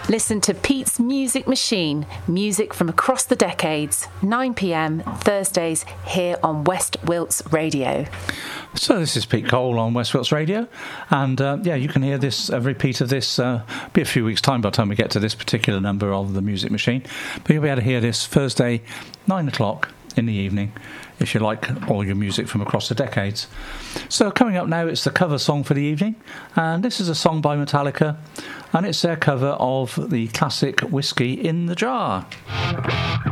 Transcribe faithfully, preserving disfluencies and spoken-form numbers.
Listen to Pete's Music Machine, music from across the decades, nine p.m. Thursdays here on West Wilts Radio. So this is Pete Cole on West Wilts Radio, and uh, yeah, you can hear this, a repeat of this, uh, be a few weeks' time by the time we get to this particular number of the Music Machine, but you'll be able to hear this Thursday, nine o'clock in the evening, if you like all your music from across the decades. So coming up now, it's the cover song for the evening, and this is a song by Metallica, and it's their cover of the classic Whiskey in the Jar.